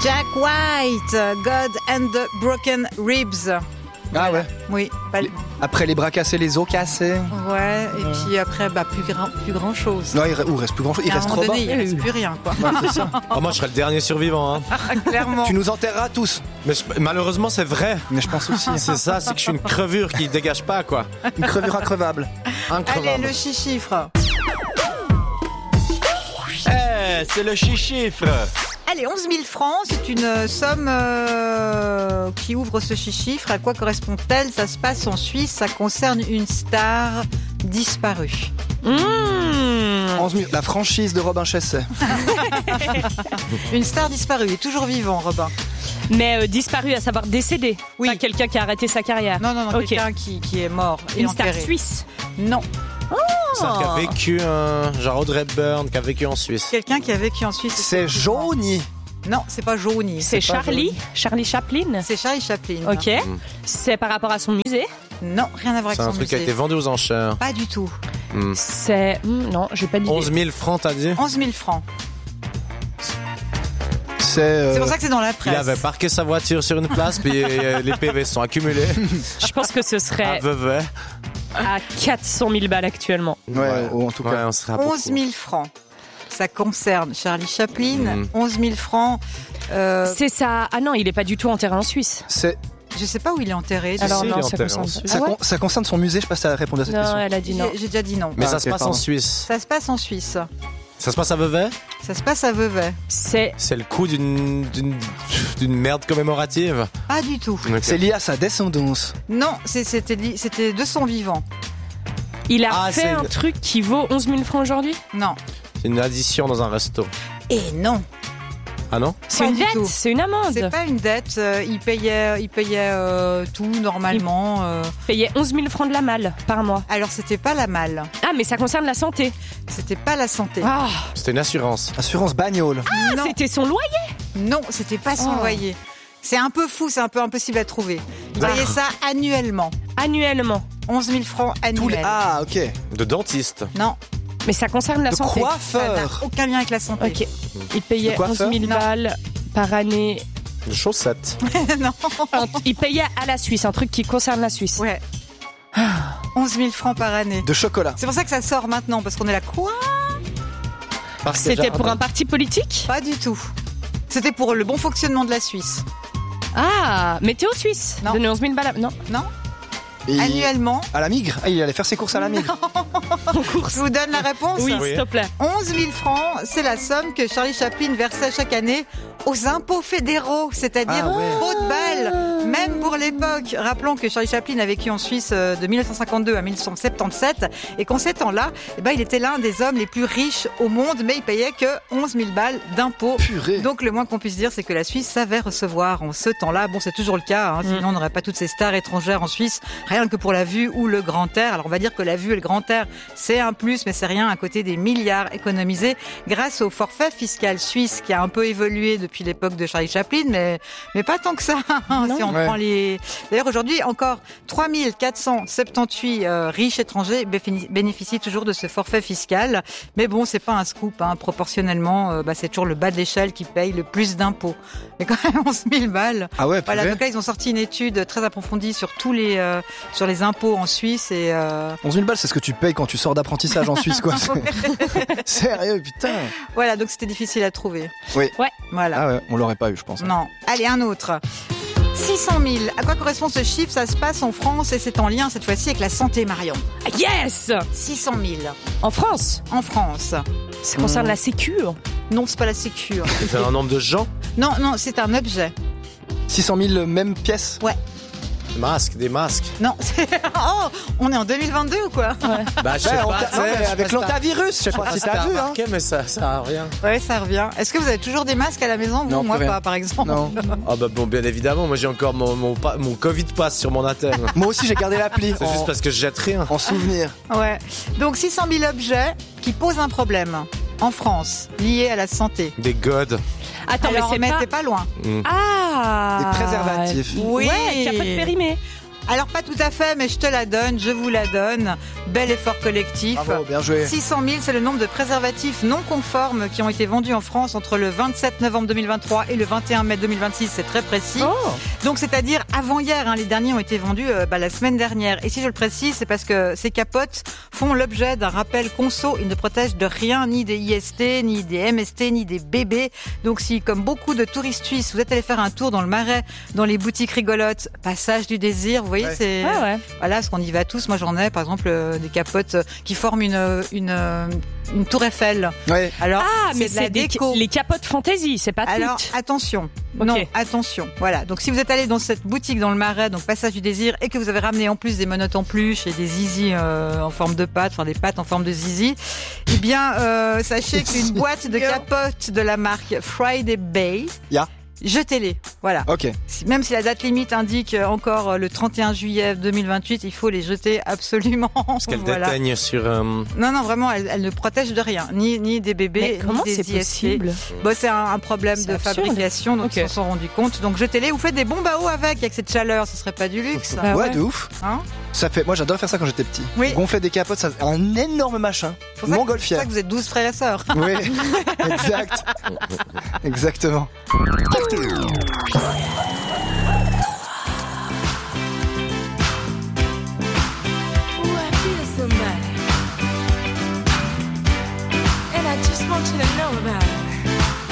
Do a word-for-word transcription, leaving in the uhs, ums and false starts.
Jack White, God and the Broken Ribs. Ah ouais. Oui. Pas... Les... Après les bras cassés, les os cassés. Ouais, et euh... puis après, bah, plus grand, plus grand chose. Non, il reste, reste plus grand chose. Il à reste un trop moment bas. donné, il reste plus rien, quoi. Ouais, c'est ça. Oh, moi, je serais le dernier survivant. Hein. Clairement. Tu nous enterreras tous. Mais je... malheureusement, c'est vrai. Mais je pense aussi. C'est ça, c'est que je suis une crevure qui dégage pas, quoi. Une crevure increvable. Increvable. Allez, le chiffre. Eh, hey, c'est le chiffre. Allez, onze mille francs, c'est une somme euh, qui ouvre ce chiffre. À quoi correspond-elle ? Ça se passe en Suisse, ça concerne une star disparue. Mmh. onze mille, la franchise de Robin Chesset. Une star disparue, il est toujours vivant, Robin. Mais euh, disparu, à savoir décédé. Oui. Pas quelqu'un qui a arrêté sa carrière. Non, non, non, okay. Quelqu'un qui, qui est mort et une enterré. star suisse. Non. Oh. C'est-à-dire qui a vécu, un, genre Audrey Hepburn, qui a vécu en Suisse. Quelqu'un qui a vécu en Suisse. C'est Johnny. Non, c'est pas Johnny. C'est, c'est Charlie Johnny. Charlie Chaplin. C'est Charlie Chaplin. Ok. Mmh. C'est par rapport à son musée. Non, rien à voir avec son musée. C'est un truc qui a été vendu aux enchères. Pas du tout. Mmh. C'est... Mmh, non, j'ai pas d'idée. onze mille francs, t'as dit ? onze mille francs. C'est, euh... c'est pour ça que c'est dans la presse. Il avait parqué sa voiture sur une place, puis euh, les P V sont accumulés. Je pense que ce serait... À Vevey. À quatre cent mille balles actuellement. Ouais, ouais. Ou en tout cas. Ouais, on serait à onze mille francs. Ça concerne Charlie Chaplin. Mmh. onze mille francs. Euh... C'est ça. Ah non, il est pas du tout enterré en Suisse. C'est... Je sais pas où il est enterré. Alors si, non, il est ça concerne. Ça, Ah ouais con- ça concerne son musée. Je sais pas si t'as répondu à cette non, question. Non, elle a dit non. J'ai, j'ai déjà dit non. Mais ah, ça okay, se passe pardon. en Suisse. Ça se passe en Suisse. Ça se passe à Vevey ? Ça se passe à Vevey. C'est... C'est le coup d'une, d'une, d'une merde commémorative ? Pas du tout. Okay. C'est lié à sa descendance. Non, c'est, c'était, c'était de son vivant. Il a Ah, fait c'est un le... truc qui vaut onze mille francs aujourd'hui ? Non. C'est une addition dans un resto. Et non. Ah non ? C'est Pas une du dette, tout. c'est une amende. C'est pas une dette. Euh, il payait, il payait euh, tout normalement. Euh... Il payait onze mille francs de la malle par mois. Alors c'était pas la malle. Ah, mais ça concerne la santé. C'était pas la santé. Ah, C'était une assurance. Assurance bagnole. ah non. C'était son loyer. Non, c'était pas son Oh. loyer. C'est un peu fou, c'est un peu impossible à trouver. Il Ah. payait ça annuellement. Annuellement. onze mille francs Tous les... annuels. Ah, ok. De dentiste. Non, Mais ça concerne la De santé. ça n'a coiffeur. aucun lien avec la santé. Ok. Il payait De coiffeur ? onze mille Non. balles par année. De chaussettes. non. Il payait à la Suisse, un truc qui concerne la Suisse. Ouais. onze mille francs par année. De chocolat. C'est pour ça que ça sort maintenant, parce qu'on est là. Quoi ? Parce que C'était déjà- pour un parti politique ? Pas du tout. C'était pour le bon fonctionnement de la Suisse. Ah, météo suisse. Non. Donner onze mille balles. à- Non. Non ? Et Annuellement. À la Migre. Ah, il allait faire ses courses à la Migre. Je vous donne la réponse. Oui, Oui. s'il te plaît. onze mille francs, c'est la somme que Charlie Chaplin versait chaque année aux impôts fédéraux, c'est-à-dire Ah ouais. haute balle, même pour l'époque. Rappelons que Charlie Chaplin a vécu en Suisse de dix-neuf cent cinquante-deux à dix-neuf cent soixante-dix-sept et qu'en ces temps-là, eh ben, il était l'un des hommes les plus riches au monde, mais il payait que onze mille balles d'impôts. Purée. Donc le moins qu'on puisse dire, c'est que la Suisse savait recevoir en ce temps-là. Bon, c'est toujours le cas, hein, sinon on n'aurait pas toutes ces stars étrangères en Suisse, rien que pour la vue ou le grand air. Alors on va dire que la vue et le grand air, c'est un plus, mais c'est rien à côté des milliards économisés grâce au forfait fiscal suisse qui a un peu évolué depuis l'époque de Charlie Chaplin, mais, mais pas tant que ça. Non. Si on Ouais. prend les... D'ailleurs aujourd'hui, encore trois mille quatre cent soixante-dix-huit euh, riches étrangers béfini- bénéficient toujours de ce forfait fiscal. Mais bon, c'est pas un scoop, hein. Proportionnellement, euh, bah, c'est toujours le bas de l'échelle qui paye le plus d'impôts. Mais quand même onze mille balles. Ah ouais, Voilà, purée. donc là, ils ont sorti une étude très approfondie sur tous les, euh, sur les impôts en Suisse et, euh, onze mille balles, c'est ce que tu payes quand tu sors d'apprentissage en Suisse, quoi. C'est- Sérieux, putain. voilà, donc c'était difficile à trouver. Oui. Ouais. Voilà. Ah ouais, on l'aurait pas eu, je pense. Non. Allez, un autre. six cent mille. À quoi correspond ce chiffre ? Ça se passe en France et c'est en lien cette fois-ci avec la santé, Marion. Yes. six cent mille En France. en France. Ça concerne la sécu. Non, c'est pas la sécu. C'est un nombre de gens. Non, non, c'est un objet. six cent mille mêmes pièces. Des masques, des masques. Non, c'est... Oh, on est en deux mille vingt-deux ou quoi ? Bah, je sais Ouais, on pas. t'a- tu sais, non, mais je sais avec pas si t'as- l'antavirus, je sais pas Ah, si t'as t'as vu, hein. remarqué, mais ça, ça a rien. Ouais, ça revient. Est-ce que vous avez toujours des masques à la maison ? Vous, Non, moi plus rien. pas, par exemple. Non. Ah bah bon, bien évidemment, moi j'ai encore mon, mon, pa- mon Covid Pass sur mon Athènes. Moi aussi, j'ai gardé l'appli. C'est en, juste parce que je jette rien. en souvenir. Ouais. Donc six cent mille objets qui posent un problème en France liés à la santé. Des godes. Attends, Alors, mais mais c'est t'es pas... pas loin. Ah. Des préservatifs. Oui. Ouais, capote périmée. Alors pas tout à fait, mais je te la donne, je vous la donne. Bel effort collectif. Bravo, bien joué. six cent mille, c'est le nombre de préservatifs non conformes qui ont été vendus en France entre le vingt-sept novembre deux mille vingt-trois et le vingt et un mai deux mille vingt-six, c'est très précis. Oh. Donc c'est-à-dire avant hier, hein, les derniers ont été vendus euh, bah, la semaine dernière. Et si je le précise, c'est parce que ces capotes font l'objet d'un rappel conso. Ils ne protègent de rien, ni des I S T, ni des M S T, ni des bébés. Donc si, comme beaucoup de touristes suisses, vous êtes allé faire un tour dans le Marais, dans les boutiques rigolotes, Passage du Désir, vous voyez, Ouais. c'est... Ah ouais. Voilà, parce qu'on y va tous. Moi, j'en ai, par exemple, euh, des capotes euh, qui forment une, euh, une, euh, une tour Eiffel. Ouais. Alors, Ah, mais c'est de la c'est des, déco. les capotes fantaisie, c'est pas Alors, toutes. attention. Ok. Non, attention. Voilà. Donc, si vous êtes allé dans cette boutique dans le Marais, donc Passage du Désir, et que vous avez ramené en plus des menottes en peluche et des zizi euh, en forme de pâte, enfin des pâtes en forme de zizi, eh bien, euh, sachez qu'une boîte de capotes de la marque Friday Bay, Ya. jetez-les. Voilà. Ok. Si- Même si la date limite indique euh, encore euh, le trente et un juillet deux mille vingt-huit, il faut les jeter absolument. Parce qu'elle Voilà. déteigne sur un... Non, non, vraiment, elle, elle ne protège de rien, ni, ni des bébés, Mais ni comment des c'est I S T. possible? Bon, c'est un, un problème C'est de absurde. fabrication, donc Ok. ils s'en sont rendus compte. Donc jetez-les, vous faites des bombes à eau avec, avec cette chaleur, ce serait pas du luxe. Ah ouais, ouais. de ouf. Hein Ça fait, moi j'adore faire ça quand j'étais petit. Oui. Gonfler des capotes, ça, un énorme machin. C'est pour ça que- c'est pour Montgolfière. ça que vous êtes douze frères et sœurs. Oui, exact. Exactement.